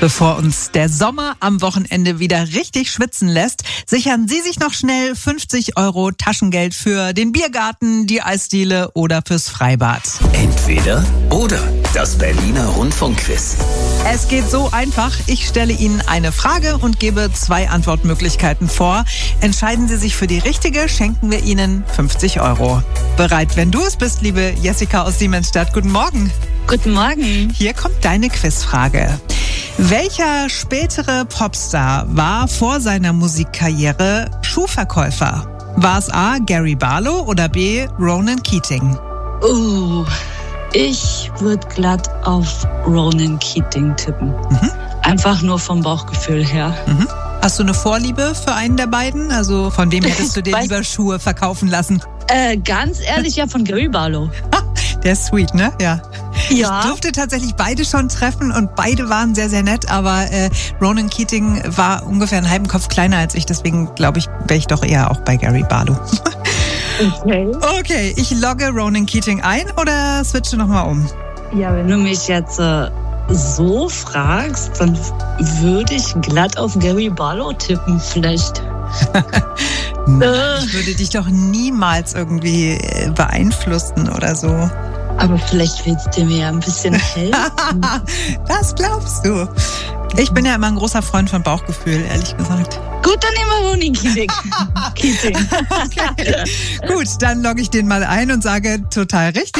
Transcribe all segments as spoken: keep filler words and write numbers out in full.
Bevor uns der Sommer am Wochenende wieder richtig schwitzen lässt, sichern Sie sich noch schnell fünfzig Euro Taschengeld für den Biergarten, die Eisdiele oder fürs Freibad. Entweder oder. Das Berliner Rundfunkquiz. Es geht so einfach. Ich stelle Ihnen eine Frage und gebe zwei Antwortmöglichkeiten vor. Entscheiden Sie sich für die richtige, schenken wir Ihnen fünfzig Euro. Bereit, wenn du es bist, liebe Jessica aus Siemensstadt. Guten Morgen. Guten Morgen. Hier kommt deine Quizfrage. Welcher spätere Popstar war vor seiner Musikkarriere Schuhverkäufer? War es A. Gary Barlow oder B. Ronan Keating? Uh, ich würde glatt auf Ronan Keating tippen. Mhm. Einfach nur vom Bauchgefühl her. Mhm. Hast du eine Vorliebe für einen der beiden? Also von wem hättest du dir lieber Schuhe verkaufen lassen? Äh, ganz ehrlich, ja, von Gary Barlow. Der ist sweet, ne? Ja. Ja. Ich durfte tatsächlich beide schon treffen und beide waren sehr, sehr nett, aber äh, Ronan Keating war ungefähr einen halben Kopf kleiner als ich, deswegen glaube ich, wäre ich doch eher auch bei Gary Barlow. Okay. Okay, ich logge Ronan Keating ein oder switche nochmal um? Ja, wenn du mich jetzt äh, so fragst, dann würde ich glatt auf Gary Barlow tippen, vielleicht. Nein, ich würde dich doch niemals irgendwie beeinflussen oder so. Aber vielleicht willst du mir ja ein bisschen helfen. Das glaubst du. Ich bin ja immer ein großer Freund von Bauchgefühl, ehrlich gesagt. Gut, dann nehmen wir Ronan Keating. Keating. Okay. Gut, dann logge ich den mal ein und sage total richtig.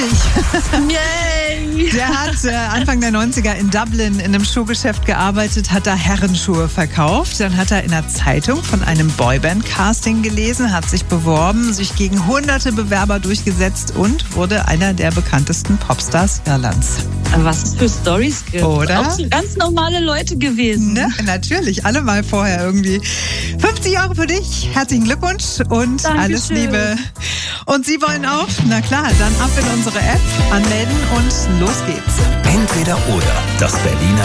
Yay! Der hat äh, Anfang der neunziger in Dublin in einem Schuhgeschäft gearbeitet, hat da Herrenschuhe verkauft. Dann hat er in der Zeitung von einem Boyband-Casting gelesen, hat sich beworben, sich gegen hunderte Bewerber durchgesetzt und wurde einer der bekanntesten Popstars Irlands. Was es für Storys gibt. Oder? Auch so ganz normale Leute gewesen. Ne? Natürlich, alle mal vorher irgendwie. fünfzig Euro für dich, herzlichen Glückwunsch und Dankeschön. Alles Liebe. Und Sie wollen auch? Na klar, dann ab in unsere App, anmelden und los geht's. Entweder oder. Das Berliner